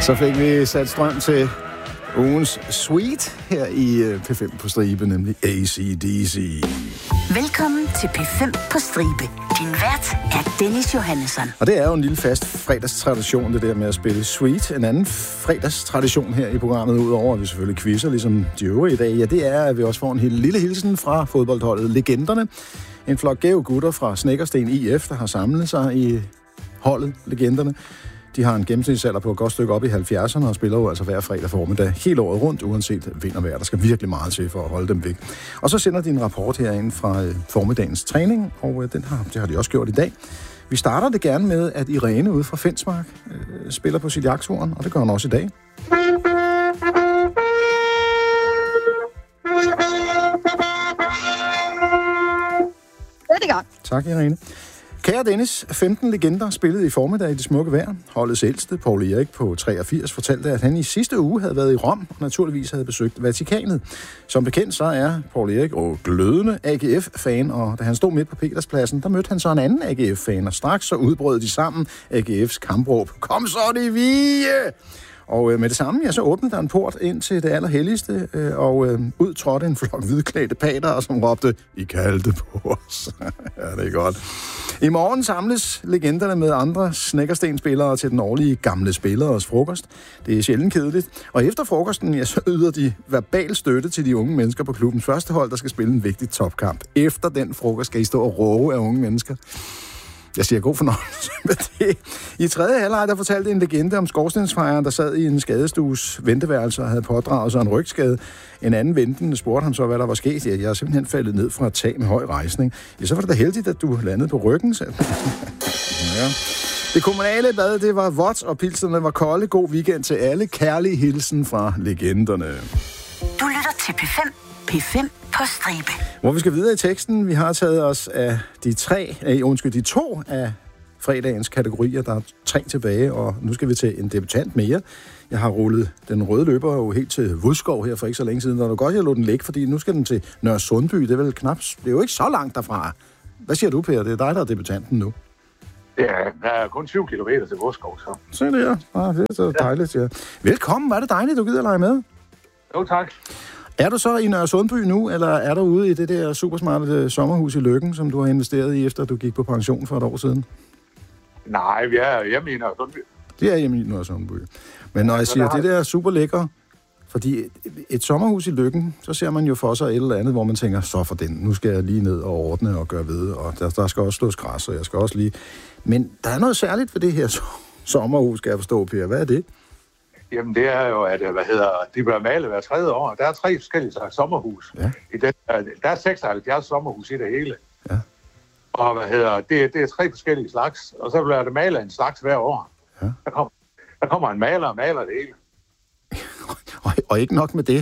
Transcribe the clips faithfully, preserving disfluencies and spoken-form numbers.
Så fik vi sat strøm til ugens Sweet her i P fem på stribe, nemlig A C D C. Velkommen til P fem på stribe. Din vært er Dennis Johannesson. Og det er jo en lille fast fredagstradition, det der med at spille Sweet. En anden fredagstradition her i programmet, udover at vi selvfølgelig quizzer, ligesom de øvrige i dag, ja, det er, at vi også får en lille hilsen fra fodboldholdet Legenderne. En flok gæve gutter fra Snekkersten I F, der har samlet sig i holdet Legenderne. De har en gennemsnitsalder på et godt stykke op i halvfjerdserne og spiller jo altså hver fredag formiddag hele året rundt, uanset vind og vejr. Der skal virkelig meget til for at holde dem væk. Og så sender de en rapport herinde fra øh, formiddagens træning, og øh, den har, det har de også gjort i dag. Vi starter det gerne med, at Irene ude fra Fensmark øh, spiller på sit jagthorn, og det gør han også i dag. Det er godt. Tak, Irene. Kære Dennis, femten legender spillede i formiddag i det smukke vejr. Holdets ældste, Poul Erik på treogfirs, fortalte, at han i sidste uge havde været i Rom og naturligvis havde besøgt Vatikanet. Som bekendt så er Poul Erik og glødende A G F-fan, og da han stod midt på Peterspladsen, der mødte han så en anden A G F-fan, og straks så udbrød de sammen A G F's kampråb. Kom så, de vige! Og øh, med det samme, ja, så åbnede der en port ind til det allerhelligste, øh, og øh, ud trådte en flok hvidklædte pater, som råbte, I kaldte på os. Ja, det er godt. I morgen samles legenderne med andre Snekkersten-spillere til den årlige gamle spilleres frokost. Det er sjældent kedeligt. Og efter frokosten, ja, så yder de verbal støtte til de unge mennesker på klubbens første hold, der skal spille en vigtig topkamp. Efter den frokost skal I stå og råbe af unge mennesker. Jeg siger god fornøjelse med det. I tredje halvleg, der fortalte en legende om skorstensfejeren, der sad i en skadestues venteværelse og havde pådraget sig en rygskade. En anden ventende spurgte ham så, hvad der var sket. Ja, jeg er simpelthen faldet ned fra et tag med høj rejsning. Ja, så var det da heldigt, at du landede på ryggen, sagde ja. Det kommunale bad, det var vådt, og pilserne var kolde. God weekend til alle. Kærlig hilsen fra legenderne. Du lytter til P fem. P fem på stribe. Hvor vi skal videre i teksten. Vi har taget os af de tre, eh, undskyld, de to af fredagens kategorier. Der er tre tilbage, og nu skal vi til en debutant mere. Jeg har rullet den røde løber jo helt til Vodskov her for ikke så længe siden. Og det er godt, jeg lå den ligge, fordi nu skal den til Nørre Sundby. Det er vel knap, det er jo ikke så langt derfra. Hvad siger du, Per? Det er dig, der er debutanten nu. Ja, der er kun syv kilometer til Vodskov, så. Se det her. Ah, det er så dejligt, ja. Velkommen, var det dejligt, du gider lege med. Jo, tak. Er du så i Nørre Sundby nu, eller er du ude i det der supersmarte sommerhus i Løkken, som du har investeret i, efter du gik på pension for et år siden? Nej, vi er hjemme i Nørre Sundby. Det er hjemme i Nørre Sundby. Men når jeg siger, det der er super lækker, fordi et sommerhus i Løkken, så ser man jo for sig et eller andet, hvor man tænker, så for den, nu skal jeg lige ned og ordne og gøre ved, og der, der skal også slås græs, og jeg skal også lige... Men der er noget særligt ved det her sommerhus, skal jeg forstå, Per. Hvad er det? Jamen, det er jo, at hvad hedder, de bliver malet hver tredje år. Der er tre forskellige slags sommerhus. Ja. I den, der er seksoghalvfjerds sommerhus i det hele. Ja. Og hvad hedder, det, det er tre forskellige slags, og så bliver det malet en slags hver år. Ja. Der, kommer, der kommer en maler og maler det hele. og, og ikke nok med det.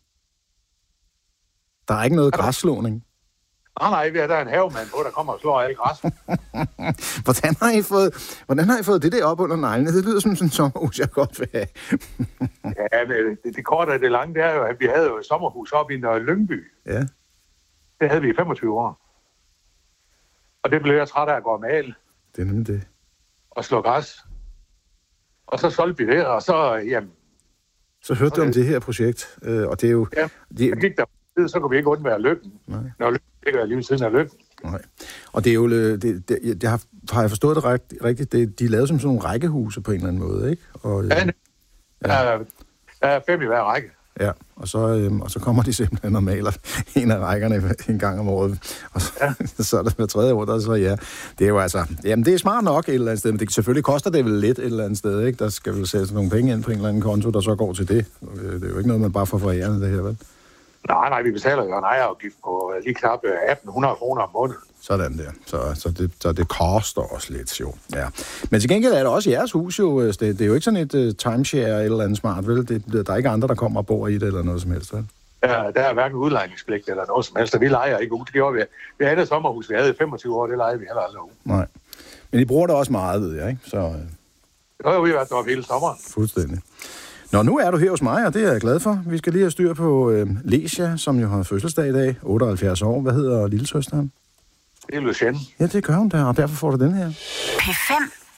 Der er ikke noget græsslåning. Nej, nej, vi er der en havemand på, der kommer og slår alle græs. hvordan, har I fået, hvordan har I fået det der op under neglene? Det lyder som sådan en sommerhus, jeg godt vil have. ja, men det, det korte og det lange, det er jo, at vi havde jo et sommerhus op i Nørre Lyngby. Ja. Det havde vi i femogtyve år. Og det blev jeg træt af at gå og male. Det er nemlig det. Og slå græs. Og så solgte vi det, og så, jamen... Så hørte du om det her projekt, øh, og det er jo... Ja, det, så gik der så kunne vi ikke undvære Lykken. Nej. Når Lykken ligger lige ved siden af Lykken. Nej. Og det er jo... Det, det, det har, har jeg forstået det rigt, rigtigt? Det, de er lavet som sådan nogle rækkehuse på en eller anden måde, ikke? Og, ja, ja. Der, er, der er fem i hver række. Ja, og så, øhm, og så kommer de simpelthen og maler en af rækkerne en gang om året. Og så, ja. så er der hver tredje år, der så ja. Det er jo altså... Jamen, det er smart nok et eller andet sted, men det, selvfølgelig koster det vel lidt et eller andet sted, ikke? Der skal vel sættes nogle penge ind på en eller anden konto, der så går til det. Det er jo ikke noget, man bare får forærende, det her, vel? Nej, nej, vi betaler jo en ejerafgift på lige knap atten hundrede kroner om måneden. Sådan der. Så, så, det, så det koster også lidt, jo. Ja. Men til gengæld er det også jeres hus, jo. Det, det er jo ikke sådan et uh, timeshare eller andet smart, vel? Det, det, der er ikke andre, der kommer og bor i det eller noget som helst, vel? Ja, der er hverken udlejningspligt eller noget som helst, og vi lejer ikke ud. Det gjorde vi. Vi havde et sommerhus, vi havde i femogtyve år, det lejede vi heller aldrig ud. Nej. Men I bruger det også meget, ved jeg, ikke? Så... Uh... Det har jo vi været deroppe hele sommeren. Fuldstændig. Nå, nu er du her hos mig, og det er jeg glad for. Vi skal lige have styr på øh, Lesia, som jo har fødselsdag i dag, otteoghalvfjerds år. Hvad hedder lillesøsteren? Det er Lucienne. Ja, det gør hun der, og derfor får du den her. P fem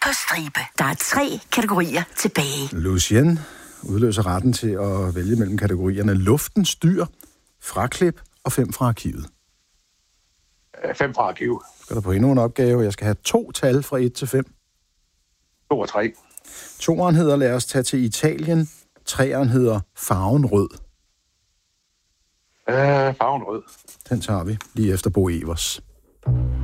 på stribe. Der er tre kategorier tilbage. Lucien udløser retten til at vælge mellem kategorierne luftens dyr, fraklip og fem fra arkivet. Fem fra arkivet. Skal der på endnu en opgave. Jeg skal have to tal fra et til fem. To og tre. Toeren hedder lad os tage til Italien. Treeren hedder farven rød. Øh, farven rød. Den tager vi lige efter Bo Evers.